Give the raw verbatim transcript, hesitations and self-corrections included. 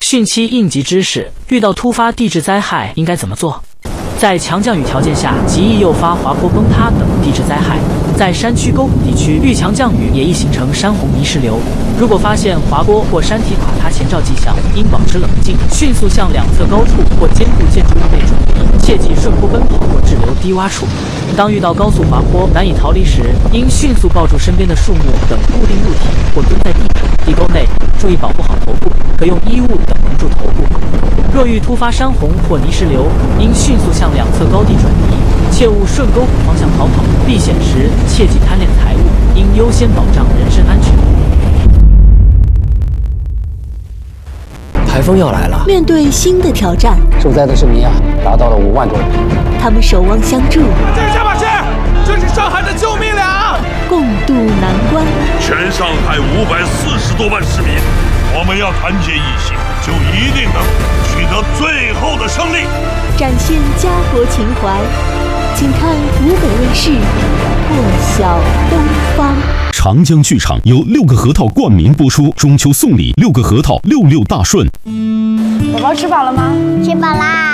汛期应急知识：遇到突发地质灾害应该怎么做？在强降雨条件下，极易诱发滑坡、崩塌等地质灾害。在山区沟谷地区，遇强降雨也易形成山洪泥石流。如果发现滑坡或山体垮塌前兆迹象，应保持冷静，迅速向两侧高处或坚固建筑物内转移，切忌顺坡奔跑或滞留低洼处。当遇到高速滑坡难以逃离时，应迅速抱住身边的树木等固定物体，或蹲在地上、地沟内，注意保护好头部，可用衣物等蒙住头部。若遇突发山洪或泥石流，应迅速向两侧高地转移，切勿顺沟谷方向逃跑。避险时切忌贪恋财物，应优先保障人身安全。 台风要来了， 面对新的挑战， 受灾的市民啊达到了五万多人， 他们守望相助， 这是下马线，这是上海的救命粮， 共度难关。 全上海五百四十多万市民，我们要团结一心，就一定能取得最后的胜利。 展现家国情怀，请看湖北卫视《破晓东方》。 长江剧场由六个核桃冠名播出，中秋送礼六个核桃，六六大顺。 宝宝吃饱了吗？ 吃饱啦。